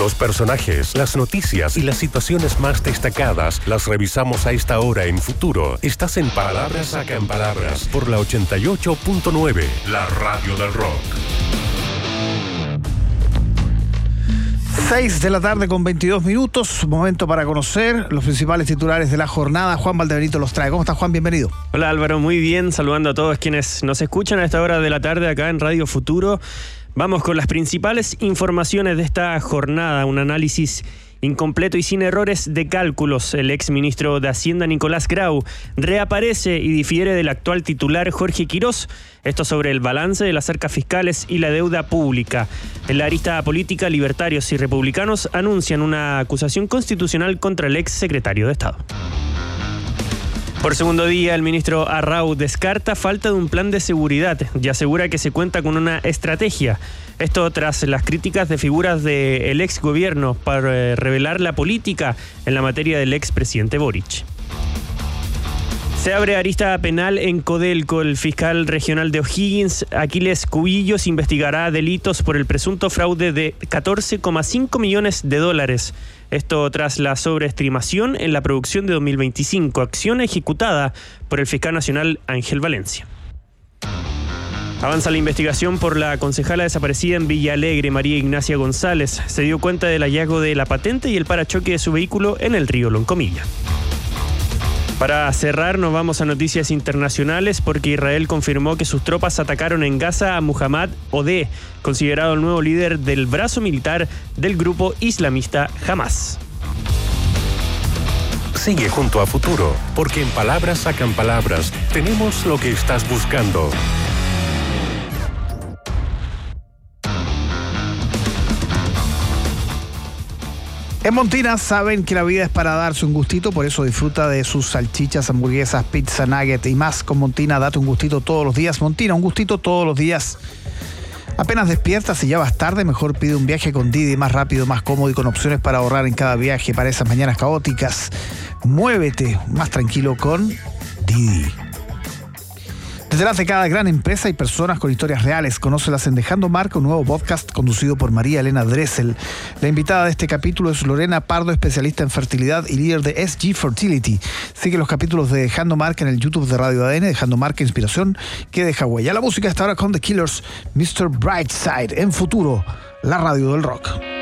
Los personajes, las noticias y las situaciones más destacadas las revisamos a esta hora en Futuro. Estás en Palabras Sacan Palabras por la 88.9, la radio del rock. 6 de la tarde con 22 minutos, momento para conocer los principales titulares de la jornada. Juan Valdebenito los trae. ¿Cómo estás, Juan? Bienvenido. Hola, Álvaro, muy bien, saludando a todos quienes nos escuchan a esta hora de la tarde acá en Radio Futuro. Vamos con las principales informaciones de esta jornada, un análisis incompleto y sin errores de cálculos. El exministro de Hacienda, Nicolás Grau, reaparece y difiere del actual titular Jorge Quirós. Esto sobre el balance de las arcas fiscales y la deuda pública. En la arista política, libertarios y republicanos anuncian una acusación constitucional contra el ex secretario de Estado. Por segundo día, el ministro Arrau descarta falta de un plan de seguridad y asegura que se cuenta con una estrategia. Esto tras las críticas de figuras del ex gobierno para revelar la política en la materia del expresidente Boric. Se abre arista penal en Codelco. El fiscal regional de O'Higgins, Aquiles Cubillos, investigará delitos por el presunto fraude de $14,5 millones. Esto tras la sobreestimación en la producción de 2025, acción ejecutada por el fiscal nacional Ángel Valencia. Avanza la investigación por la concejala desaparecida en Villa Alegre, María Ignacia González. Se dio cuenta del hallazgo de la patente y el parachoque de su vehículo en el río Loncomilla. Para cerrar, nos vamos a noticias internacionales porque Israel confirmó que sus tropas atacaron en Gaza a Muhammad Odeh, considerado el nuevo líder del brazo militar del grupo islamista Hamas. Sigue junto a Futuro, porque en Palabras Sacan Palabras tenemos lo que estás buscando. En Montina saben que la vida es para darse un gustito, por eso disfruta de sus salchichas, hamburguesas, pizza, nugget y más. Con Montina, date un gustito todos los días. Montina, un gustito todos los días. Apenas despiertas y ya vas tarde, mejor pide un viaje con Didi, más rápido, más cómodo y con opciones para ahorrar en cada viaje para esas mañanas caóticas. Muévete más tranquilo con Didi. Detrás de cada gran empresa hay personas con historias reales. Conócelas en Dejando Marca, un nuevo podcast conducido por María Elena Dressel. La invitada de este capítulo es Lorena Pardo, especialista en fertilidad y líder de SG Fertility. Sigue los capítulos de Dejando Marca en el YouTube de Radio ADN, Dejando Marca, inspiración que deja huella. La música está ahora con The Killers, Mr. Brightside, en Futuro, la radio del rock.